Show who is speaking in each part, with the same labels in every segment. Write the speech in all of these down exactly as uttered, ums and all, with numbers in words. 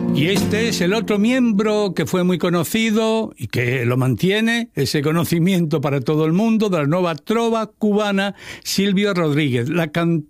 Speaker 1: Y este es el otro miembro que fue muy conocido y que lo mantiene, ese conocimiento para todo el mundo, de la nueva trova cubana, Silvio Rodríguez. La cantó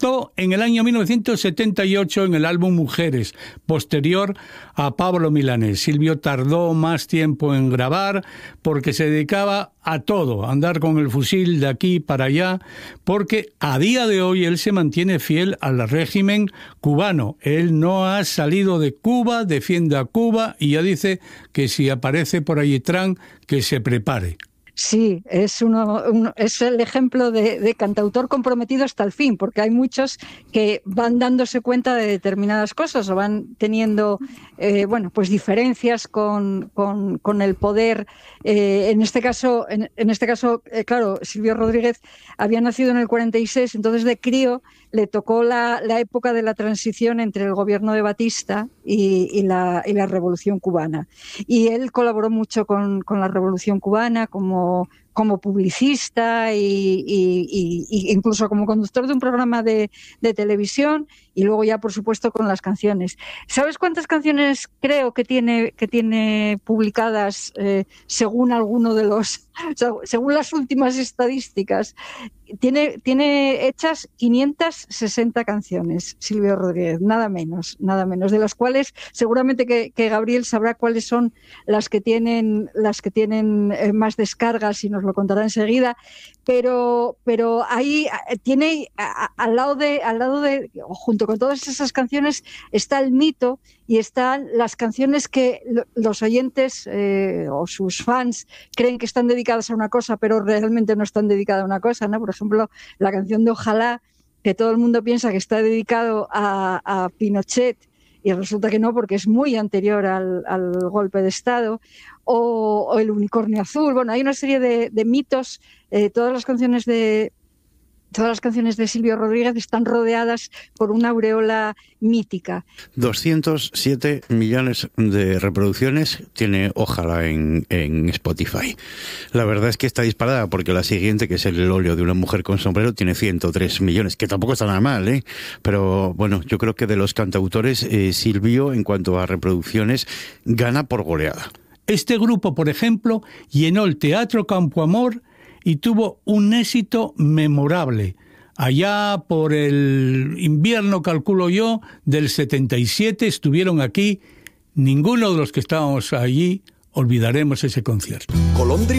Speaker 1: en el año mil novecientos setenta y ocho en el álbum Mujeres, posterior a Pablo Milanés. Silvio tardó más tiempo en grabar porque se dedicaba a todo, a andar con el fusil de aquí para allá, porque a día de hoy él se mantiene fiel al régimen cubano. Él no ha salido de Cuba, defiende a Cuba y ya dice que si aparece por allí Trump, que se prepare.
Speaker 2: Sí, es, uno, uno, es el ejemplo de, de cantautor comprometido hasta el fin, porque hay muchos que van dándose cuenta de determinadas cosas o van teniendo eh, bueno, pues diferencias con, con, con el poder. Eh, en este caso, en, en este caso eh, claro, Silvio Rodríguez había nacido en el cuarenta y seis, entonces de crío le tocó la, la época de la transición entre el gobierno de Batista y, y, la, y la Revolución Cubana. Y él colaboró mucho con, con la Revolución Cubana como, como publicista y, y, y, y incluso como conductor de un programa de, de televisión, y luego ya, por supuesto, con las canciones. ¿Sabes cuántas canciones creo que tiene, que tiene publicadas eh, según alguno de los... O sea, según las últimas estadísticas? Tiene, tiene hechas quinientas sesenta canciones, Silvio Rodríguez, nada menos, nada menos, de las cuales seguramente que, que Gabriel sabrá cuáles son las que tienen, las que tienen eh, más descargas y nos lo contará enseguida, pero, pero ahí tiene, a, a, al lado de, al lado de, junto con todas esas canciones, está el mito y están las canciones que los oyentes eh, o sus fans creen que están dedicadas a una cosa, pero realmente no están dedicadas a una cosa, ¿no? Por ejemplo, la canción de Ojalá, que todo el mundo piensa que está dedicado a, a Pinochet, y resulta que no, porque es muy anterior al, al golpe de Estado, o, o El unicornio azul. Bueno, hay una serie de, de mitos, eh, todas las canciones de... Todas las canciones de Silvio Rodríguez están rodeadas por una aureola mítica.
Speaker 3: doscientos siete millones de reproducciones tiene Ojalá en, en Spotify. La verdad es que está disparada porque la siguiente, que es El óleo de una mujer con sombrero, tiene ciento tres millones, que tampoco está nada mal, ¿eh? Pero bueno, yo creo que de los cantautores, eh, Silvio, en cuanto a reproducciones, gana por goleada.
Speaker 1: Este grupo, por ejemplo, llenó el Teatro Campo Amor y tuvo un éxito memorable. Allá por el invierno, calculo yo, del setenta y siete estuvieron aquí. Ninguno de los que estábamos allí olvidaremos ese concierto.
Speaker 4: Colondri